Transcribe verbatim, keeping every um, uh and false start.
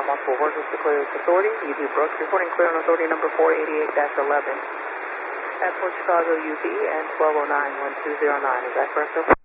uh, multiple workers to clearance authority. U B Brooks reporting clearance authority number four eighty-eight dash eleven at Port Chicago U B and twelve oh nine, one two zero nine. Is that correct, sir?